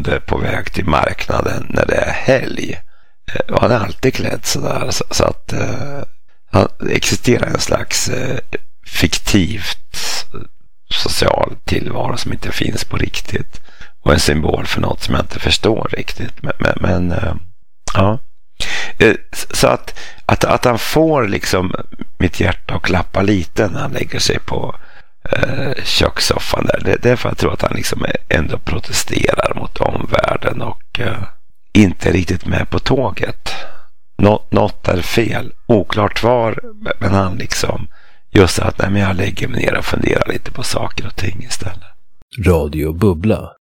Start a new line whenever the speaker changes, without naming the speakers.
bonde på väg till marknaden när det är helg. Och han är alltid klädd sådär. Så att det existerar en slags fiktivt social tillvaro som inte finns på riktigt. Och en symbol för något som jag inte förstår riktigt. Men ja. Så att han får liksom mitt hjärta att klappa lite när han lägger sig på kökssoffan där. Det är för att jag tror att han liksom ändå protesterar mot omvärlden och inte riktigt med på tåget. Något är fel. Oklart var, men han liksom just att jag lägger mig ner och funderar lite på saker och ting istället.
Radio Bubbla.